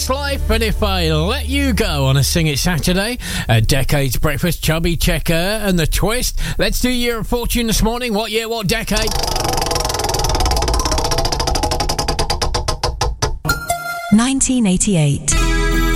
Westlife, and If I Let You Go on a Sing It Saturday. Decades Breakfast, Chubby Checker and The Twist. Let's do Year of Fortune this morning. What year, what decade? 1988.